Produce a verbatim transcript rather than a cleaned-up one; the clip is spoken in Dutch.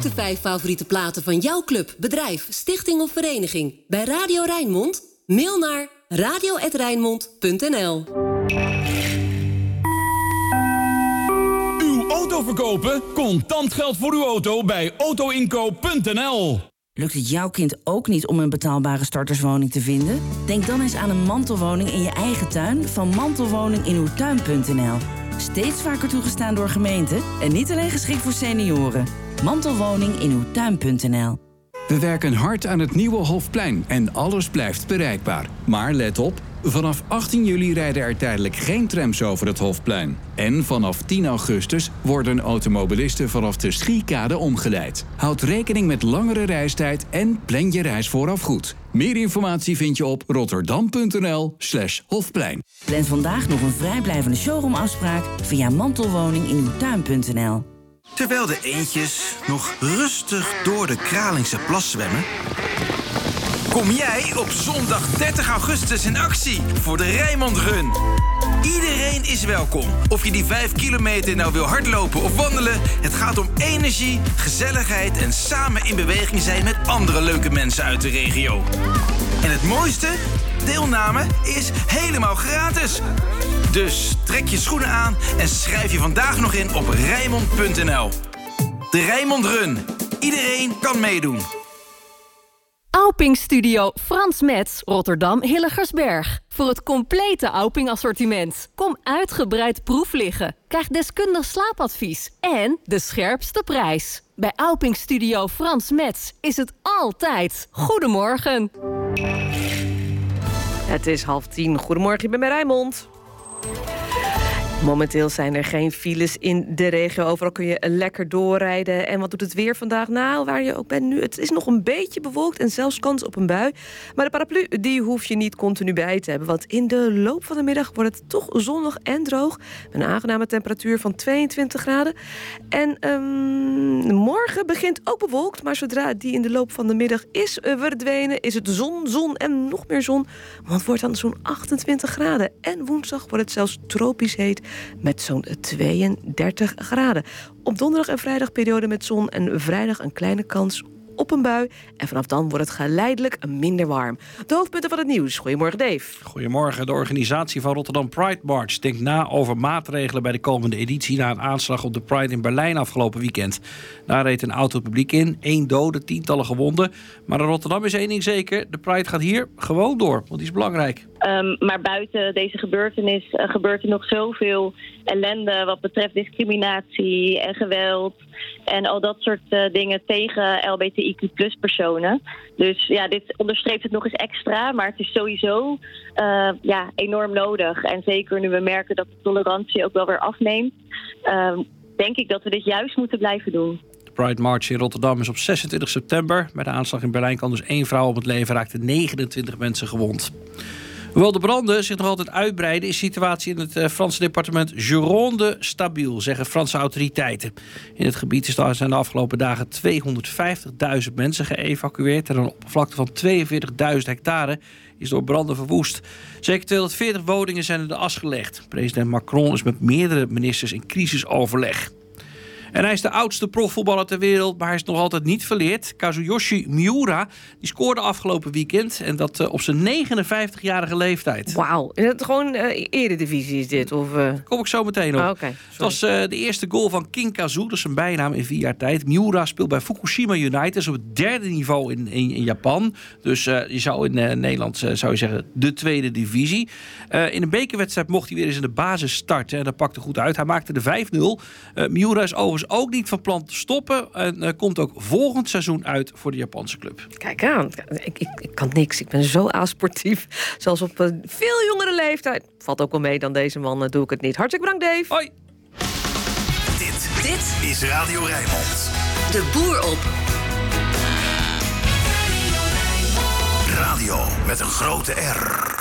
de vijf favoriete platen van jouw club, bedrijf, stichting of vereniging bij Radio Rijnmond? Mail naar radio at rijnmond punt n l. Uw auto verkopen? Contant geld voor uw auto bij autoinkoop punt n l. Lukt het jouw kind ook niet om een betaalbare starterswoning te vinden? Denk dan eens aan een mantelwoning in je eigen tuin van mantelwoning in uw tuin punt n l. Steeds vaker toegestaan door gemeenten en niet alleen geschikt voor senioren. Mantelwoning in uw tuin punt n l. We werken hard aan het nieuwe Hofplein en alles blijft bereikbaar. Maar let op, vanaf achttien juli rijden er tijdelijk geen trams over het Hofplein. En vanaf tien augustus worden automobilisten vanaf de Schiekade omgeleid. Houd rekening met langere reistijd en plan je reis vooraf goed. Meer informatie vind je op rotterdam punt n l slash Hofplein. Plan vandaag nog een vrijblijvende showroomafspraak via mantelwoning in uw tuin punt n l. Terwijl de eendjes nog rustig door de Kralingse plas zwemmen, kom jij op zondag dertig augustus in actie voor de Rijnmond Run. Iedereen is welkom. Of je die vijf kilometer nou wil hardlopen of wandelen, het gaat om energie, gezelligheid en samen in beweging zijn met andere leuke mensen uit de regio. En het mooiste? Deelname is helemaal gratis. Dus trek je schoenen aan en schrijf je vandaag nog in op rijnmond punt n l. De Rijnmond Run. Iedereen kan meedoen. Auping Studio Frans Metz, Rotterdam Hilligersberg. Voor het complete Auping assortiment. Kom uitgebreid proef liggen. Krijg deskundig slaapadvies en de scherpste prijs. Bij Auping Studio Frans Metz is het altijd goedemorgen. Het is half tien. Goedemorgen, ik ben bij Rijnmond. Momenteel zijn er geen files in de regio. Overal kun je lekker doorrijden. En wat doet het weer vandaag? Nou, waar je ook bent nu. Het is nog een beetje bewolkt en zelfs kans op een bui. Maar de paraplu, die hoef je niet continu bij te hebben. Want in de loop van de middag wordt het toch zonnig en droog. Met een aangename temperatuur van tweeëntwintig graden. En um, morgen begint ook bewolkt. Maar zodra die in de loop van de middag is verdwenen, is het zon, zon en nog meer zon. Want het wordt dan zo'n achtentwintig graden. En woensdag wordt het zelfs tropisch heet met zo'n tweeëndertig graden. Op donderdag en vrijdag periode met zon en vrijdag een kleine kans op een bui. En vanaf dan wordt het geleidelijk minder warm. De hoofdpunten van het nieuws. Goedemorgen, Dave. Goedemorgen. De organisatie van Rotterdam Pride March denkt na over maatregelen bij de komende editie na een aanslag op de Pride in Berlijn afgelopen weekend. Daar reed een auto het publiek in. Eén dode, tientallen gewonden. Maar in Rotterdam is één ding zeker. De Pride gaat hier gewoon door, want die is belangrijk. Um, maar buiten deze gebeurtenis uh, gebeurt er nog zoveel ellende wat betreft discriminatie en geweld en al dat soort uh, dingen tegen L B T I Q plus personen. Dus ja, dit onderstreept het nog eens extra, maar het is sowieso uh, ja, enorm nodig. En zeker nu we merken dat de tolerantie ook wel weer afneemt, uh, denk ik dat we dit juist moeten blijven doen. De Pride March in Rotterdam is op zesentwintig september. Bij de aanslag in Berlijn kwam dus één vrouw om het leven, raakten negenentwintig mensen gewond. Hoewel de branden zich nog altijd uitbreiden, is de situatie in het Franse departement Gironde stabiel, zeggen Franse autoriteiten. In het gebied zijn de afgelopen dagen tweehonderdvijftigduizend mensen geëvacueerd en een oppervlakte van tweeënveertigduizend hectare is door branden verwoest. Zeker tweehonderdveertig woningen zijn in de as gelegd. President Macron is met meerdere ministers in crisisoverleg. En hij is de oudste profvoetballer ter wereld, maar hij is nog altijd niet verleerd. Kazuyoshi Miura, die scoorde afgelopen weekend en dat uh, op zijn negenenvijftigjarige leeftijd. Wauw, is het gewoon uh, eredivisie is dit? Of, uh... Daar kom ik zo meteen op. Oh, okay. Het was uh, de eerste goal van King Kazu, dat is zijn bijnaam in vier jaar tijd. Miura speelt bij Fukushima United, op het derde niveau in, in, in Japan. Dus uh, je zou in uh, Nederland uh, zou je zeggen de tweede divisie. Uh, in een bekerwedstrijd mocht hij weer eens in de basis starten en dat pakte goed uit. Hij maakte de vijf nul. Uh, Miura is overigens ook niet van plan te stoppen en uh, komt ook volgend seizoen uit voor de Japanse club. Kijk aan, ik, ik, ik kan niks. Ik ben zo asportief. Zelfs op een veel jongere leeftijd. Valt ook wel mee dan deze man, uh, doe ik het niet. Hartelijk bedankt, Dave. Hoi. Dit, dit is Radio Rijnmond. De boer op. Radio met een grote R.